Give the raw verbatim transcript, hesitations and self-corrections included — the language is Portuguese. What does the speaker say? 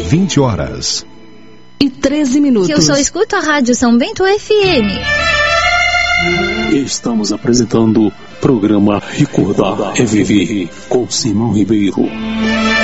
vinte horas e treze minutos. Que eu só escuto a Rádio São Bento F M. Estamos apresentando o programa Recordar é Viver com Simão Ribeiro.